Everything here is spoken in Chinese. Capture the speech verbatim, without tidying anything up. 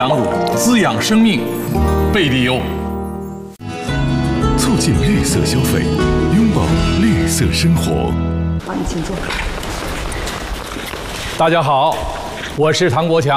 养乳滋养生命，贝蒂优。 促进绿色消费，拥抱绿色生活。 好，你请坐。 大家好，我是唐国强。